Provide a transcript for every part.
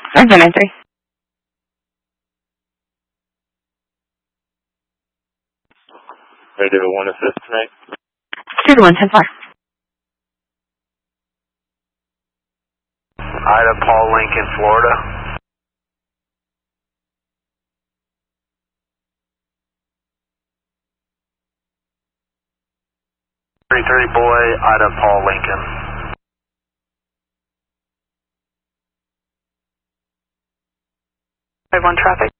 993. Ready to 1 assist tonight? 2 to 1, 10 4. Ida, Paul, Lincoln, Florida. Boy, Ida, Paul, Lincoln. 5-1 traffic.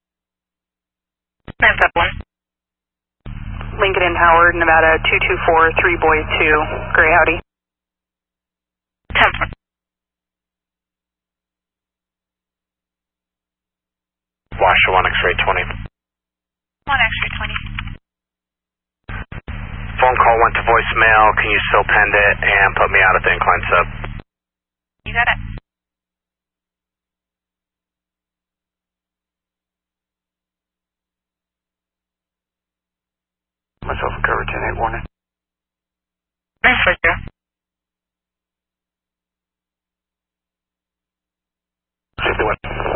951. Lincoln and Howard, Nevada, 224, 3 Boy 2, Gray Howdy. 10-4. Washer 1 X-ray 20. 1 X-ray 20. Phone call went to voicemail. Can you still pend it and put me out at the incline sub? You got it. Myself and cover 10-8 warning. 940. 51.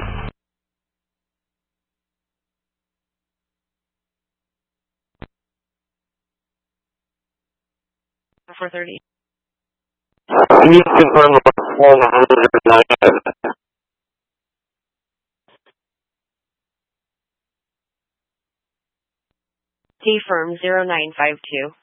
430. Can you confirm the phone number? T-Firm 0952.